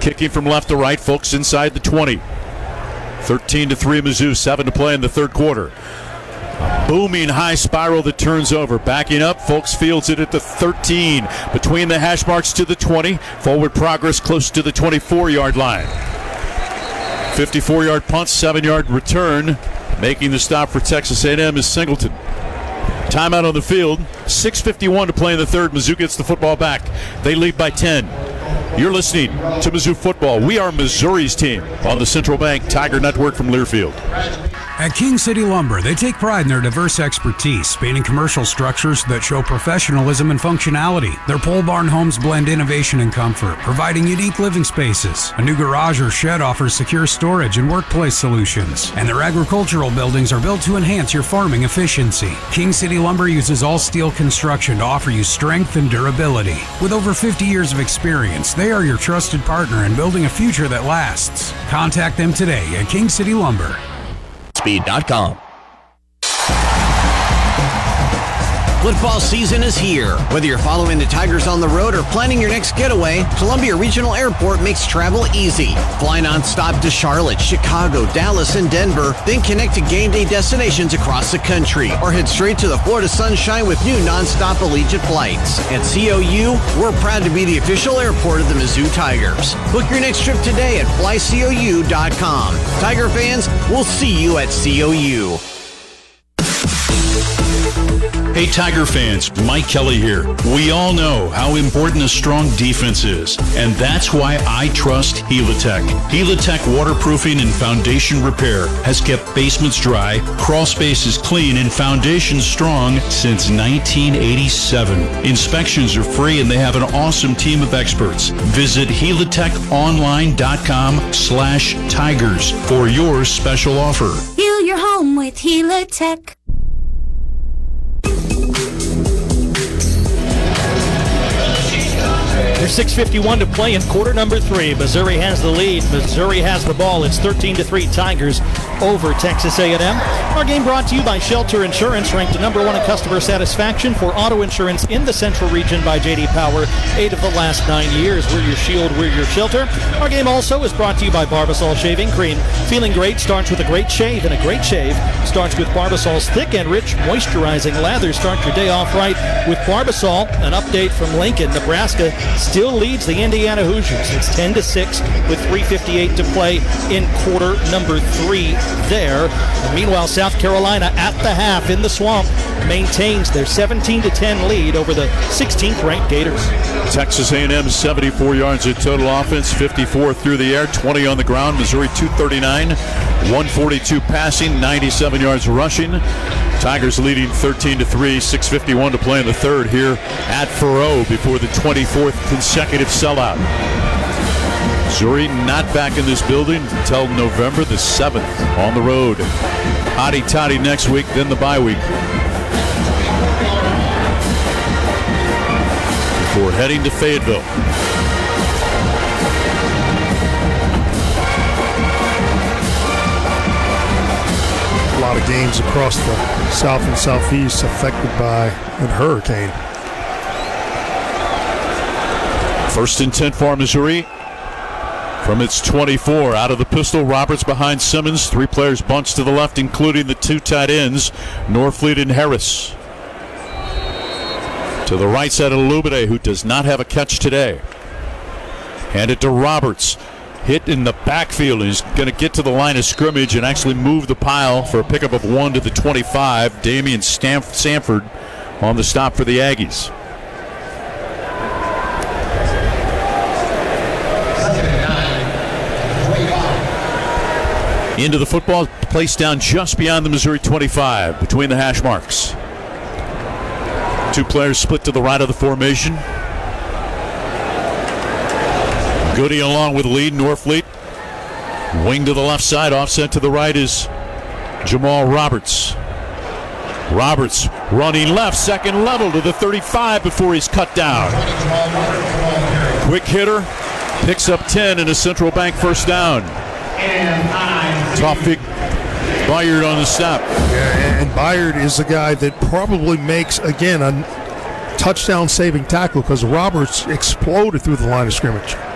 Kicking from left to right, folks inside the 20. 13-3 Mizzou, 7 to play in the third quarter. A booming high spiral that turns over. Backing up, folks fields it at the 13. Between the hash marks to the 20. Forward progress close to the 24-yard line. 54-yard punt, 7-yard return. Making the stop for Texas A&M is Singleton. Timeout on the field. 6:51 to play in the third. Mizzou gets the football back. They lead by 10. You're listening to Mizzou Football. We are Missouri's team on the Central Bank Tiger Network from Learfield. At King City Lumber, they take pride in their diverse expertise, spanning commercial structures that show professionalism and functionality. Their pole barn homes blend innovation and comfort, providing unique living spaces. A new garage or shed offers secure storage and workplace solutions. And their agricultural buildings are built to enhance your farming efficiency. King City Lumber uses all steel construction to offer you strength and durability. With over 50 years of experience, they are your trusted partner in building a future that lasts. Contact them today at King City Lumber. Speed.com. Football season is here. Whether you're following the Tigers on the road or planning your next getaway, Columbia Regional Airport makes travel easy. Fly nonstop to Charlotte, Chicago, Dallas, and Denver, then connect to game day destinations across the country, or head straight to the Florida sunshine with new nonstop Allegiant flights. At COU, we're proud to be the official airport of the Mizzou Tigers. Book your next trip today at flycou.com. Tiger fans, we'll see you at COU. Hey Tiger fans, Mike Kelly here. We all know how important a strong defense is, and that's why I trust Helitech. Helitech waterproofing and foundation repair has kept basements dry, crawl spaces clean, and foundations strong since 1987. Inspections are free and they have an awesome team of experts. Visit helitechonline.com/tigers for your special offer. Heal your home with Helitech. There's 6:51 to play in quarter number 3. Missouri has the lead. Missouri has the ball. It's 13-3 Tigers over Texas A&M. Our game brought to you by Shelter Insurance, ranked number 1 in customer satisfaction for auto insurance in the Central Region by J.D. Power. 8 of the last 9 years. We're your shield, we're your shelter. Our game also is brought to you by Barbasol Shaving Cream. Feeling great starts with a great shave, and a great shave starts with Barbasol's thick and rich moisturizing lather. Start your day off right with Barbasol. An update from Lincoln, Nebraska still leads the Indiana Hoosiers. It's 10-6 with 3:58 to play in quarter number 3 there. And meanwhile, South Carolina at the half in the Swamp maintains their 17-10 lead over the 16th ranked Gators. Texas A&M 74 yards of total offense, 54 through the air, 20 on the ground. Missouri 239, 142 passing, 97 yards rushing. Tigers leading 13-3, 6:51 to play in the third here at Faurot before the 24th consecutive sellout. Missouri not back in this building until November the 7th on the road. Hotty toddy next week, then the bye week. Before heading to Fayetteville. A lot of games across the south and southeast affected by a hurricane. 1st and 10 for Missouri. From its 24, out of the pistol, Roberts behind Simmons. 3 players bunched to the left, including the 2 tight ends, Norfleet and Harris. To the right side of Lubide, who does not have a catch today. Hand it to Roberts. Hit in the backfield. He's going to get to the line of scrimmage and actually move the pile for a pickup of 1 to the 25. Damian Sanford on the stop for the Aggies. Into the football, placed down just beyond the Missouri 25, between the hash marks. 2 players split to the right of the formation. Goody along with lead, Norfleet. Wing to the left side, offset to the right is Jamal Roberts. Roberts running left, second level to the 35 before he's cut down. Quick hitter, picks up 10 and a Central Bank first down. Tawfik Bayard on the stop. Yeah, and Bayard is the guy that probably makes, again, a touchdown-saving tackle because Roberts exploded through the line of scrimmage.